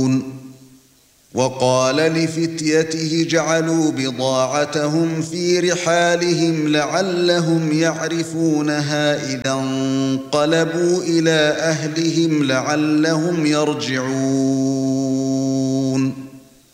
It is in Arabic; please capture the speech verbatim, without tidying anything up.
وقال لفتيته جعلوا بضاعتهم في رحالهم لعلهم يعرفونها إذا انقلبوا إلى أهلهم لعلهم يرجعون